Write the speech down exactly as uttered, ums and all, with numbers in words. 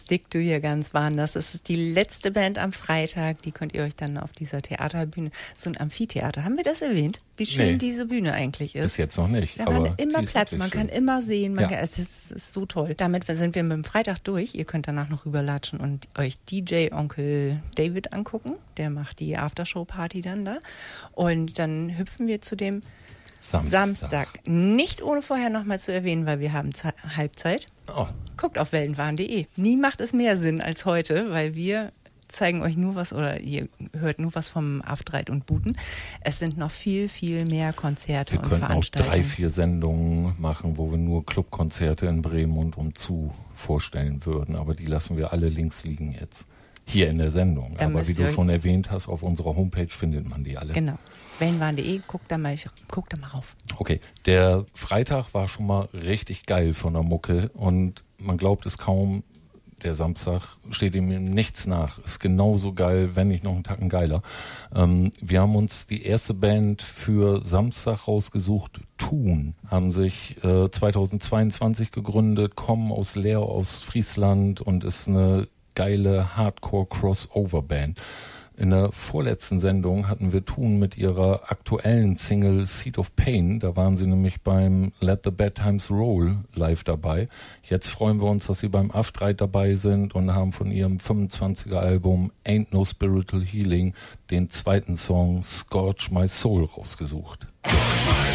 Stick to Your Guns waren das. Das ist die letzte Band am Freitag. Die könnt ihr euch dann auf dieser Theaterbühne, so ein Amphitheater, haben wir das erwähnt? Wie schön Nee. diese Bühne eigentlich ist. Bis jetzt noch nicht. Da aber war immer die ist Platz, wirklich man schön. kann immer sehen, man Ja. kann, es ist, es ist so toll. Damit sind wir mit dem Freitag durch. Ihr könnt danach noch rüberlatschen und euch D J Onkel David angucken. Der macht die Aftershow-Party dann da. Und dann hüpfen wir zu dem Samstag. Samstag. Nicht ohne vorher nochmal zu erwähnen, weil wir haben Ze- Halbzeit. Oh, Guckt auf wellenwahn punkt de. Nie macht es mehr Sinn als heute, weil wir zeigen euch nur was oder ihr hört nur was vom Aftreit und Buten. Es sind noch viel, viel mehr Konzerte wir und könnten auch Veranstaltungen. drei, vier Sendungen machen, wo wir nur Clubkonzerte in Bremen und umzu vorstellen würden. Aber die lassen wir alle links liegen jetzt. Hier in der Sendung. Dann Aber wie müsst du ihr euch- schon erwähnt hast, auf unserer Homepage findet man die alle. Genau. wellenwahn punkt de, guckt da mal, guckt da mal rauf. Okay, der Freitag war schon mal richtig geil von der Mucke und man glaubt es kaum, der Samstag steht ihm nichts nach. Ist genauso geil, wenn nicht noch einen Tacken geiler. Ähm, wir haben uns die erste Band für Samstag rausgesucht, Thun, haben sich äh, zweitausendzweiundzwanzig gegründet, kommen aus Leer, aus Friesland und ist eine geile Hardcore-Crossover-Band. In der vorletzten Sendung hatten wir Thun mit ihrer aktuellen Single Seed of Pain. Da waren sie nämlich beim Let the Bad Times Roll live dabei. Jetzt freuen wir uns, dass sie beim Aftreit dabei sind und haben von ihrem fünfundzwanziger Album Ain't No Spiritual Healing den zweiten Song Scorch My Soul rausgesucht. Scorch my